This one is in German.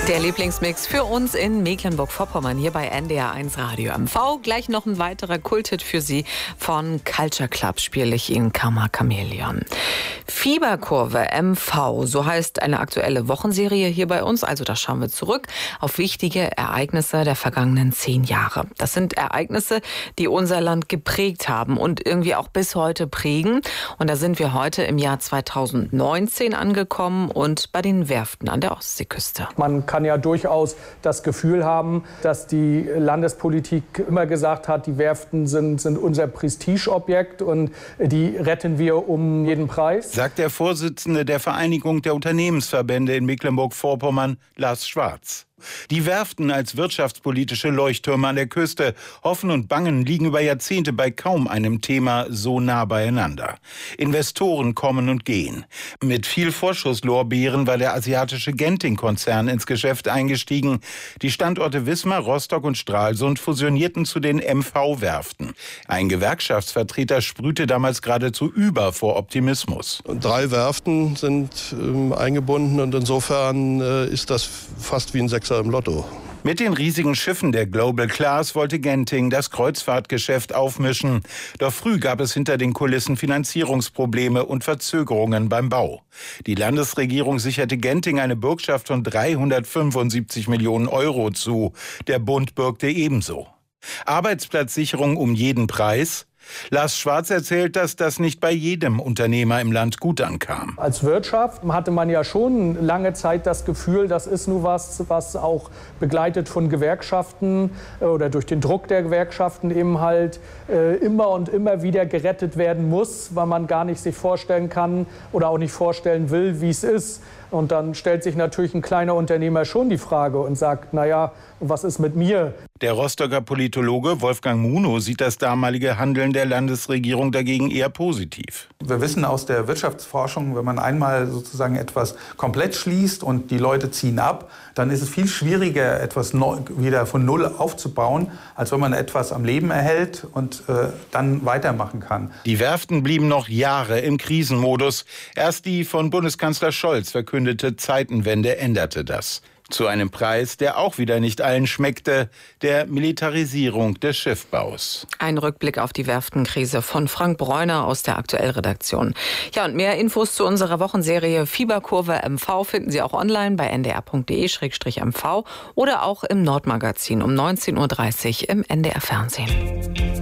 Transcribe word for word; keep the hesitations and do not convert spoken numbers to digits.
Der Lieblingsmix für uns in Mecklenburg-Vorpommern hier bei N D R eins Radio M V. Gleich noch ein weiterer Kulthit für Sie von Culture Club, spiele ich Ihnen Karma Chameleon. Fieberkurve M V, so heißt eine aktuelle Wochenserie hier bei uns. Also da schauen wir zurück auf wichtige Ereignisse der vergangenen zehn Jahre. Das sind Ereignisse, die unser Land geprägt haben und irgendwie auch bis heute prägen. Und da sind wir heute im Jahr zweitausendneunzehn angekommen und bei den Werften an der Ostseeküste. Man kann ja durchaus das Gefühl haben, dass die Landespolitik immer gesagt hat, die Werften sind, sind unser Prestigeobjekt und die retten wir um jeden Preis. Sagt der Vorsitzende der Vereinigung der Unternehmensverbände in Mecklenburg-Vorpommern, Lars Schwarz. Die Werften als wirtschaftspolitische Leuchttürme an der Küste, Hoffen und Bangen, liegen über Jahrzehnte bei kaum einem Thema so nah beieinander. Investoren kommen und gehen. Mit viel Vorschusslorbeeren war der asiatische Genting-Konzern ins Geschäft eingestiegen. Die Standorte Wismar, Rostock und Stralsund fusionierten zu den M V-Werften. Ein Gewerkschaftsvertreter sprühte damals geradezu über vor Optimismus. Drei Werften sind ähm, eingebunden und insofern äh, ist das fast wie ein Sechser im Lotto. Mit den riesigen Schiffen der Global Class wollte Genting das Kreuzfahrtgeschäft aufmischen. Doch früh gab es hinter den Kulissen Finanzierungsprobleme und Verzögerungen beim Bau. Die Landesregierung sicherte Genting eine Bürgschaft von dreihundertfünfundsiebzig Millionen Euro zu. Der Bund bürgte ebenso. Arbeitsplatzsicherung um jeden Preis? Lars Schwarz erzählt, dass das nicht bei jedem Unternehmer im Land gut ankam. Als Wirtschaft hatte man ja schon lange Zeit das Gefühl, das ist nur was, was auch begleitet von Gewerkschaften oder durch den Druck der Gewerkschaften eben halt äh, immer und immer wieder gerettet werden muss, weil man gar nicht sich vorstellen kann oder auch nicht vorstellen will, wie es ist. Und dann stellt sich natürlich ein kleiner Unternehmer schon die Frage und sagt, naja, was ist mit mir? Der Rostocker Politologe Wolfgang Munow sieht das damalige Handeln der Landesregierung dagegen eher positiv. Wir wissen aus der Wirtschaftsforschung, wenn man einmal sozusagen etwas komplett schließt und die Leute ziehen ab, dann ist es viel schwieriger, etwas neu, wieder von Null aufzubauen, als wenn man etwas am Leben erhält und äh, dann weitermachen kann. Die Werften blieben noch Jahre im Krisenmodus. Erst die von Bundeskanzler Scholz verkündete Zeitenwende änderte das. Zu einem Preis, der auch wieder nicht allen schmeckte, der Militarisierung des Schiffbaus. Ein Rückblick auf die Werftenkrise von Frank Bräuner aus der Aktuellredaktion. Ja, und mehr Infos zu unserer Wochenserie Fieberkurve M V finden Sie auch online bei n d r punkt d e slash m v oder auch im Nordmagazin um neunzehn Uhr dreißig im N D R Fernsehen.